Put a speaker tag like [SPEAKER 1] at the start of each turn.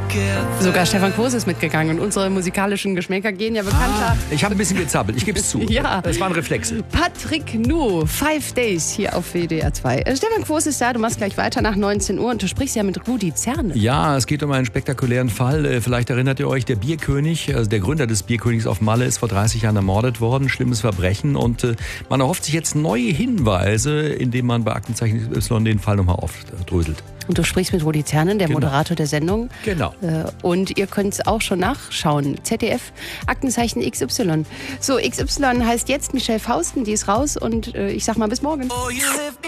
[SPEAKER 1] Sogar Stefan Quos ist mitgegangen und unsere musikalischen Geschmäcker gehen ja bekannter.
[SPEAKER 2] Ich habe ein bisschen gezappelt, ich gebe es zu.
[SPEAKER 1] Ja.
[SPEAKER 2] Das waren Reflexe.
[SPEAKER 1] Patrick Nu, 5 Days hier auf WDR 2. Stefan Quos ist da, du machst gleich weiter nach 19 Uhr und du sprichst ja mit Rudi Zerne.
[SPEAKER 2] Ja, es geht um einen spektakulären Fall. Vielleicht erinnert ihr euch, der Bierkönig, also der Gründer des Bierkönigs auf Malle, ist vor 30 Jahren ermordet worden. Schlimmes Verbrechen. Und man erhofft sich jetzt neue Hinweise, indem man bei Aktenzeichen XY den Fall nochmal aufdröselt.
[SPEAKER 1] Und du sprichst mit Rudi Zerne, der Moderator der Sendung.
[SPEAKER 2] Genau.
[SPEAKER 1] Und ihr könnt es auch schon nachschauen. ZDF, Aktenzeichen XY. So, XY heißt jetzt Michelle Fausten, die ist raus und ich sag mal bis morgen.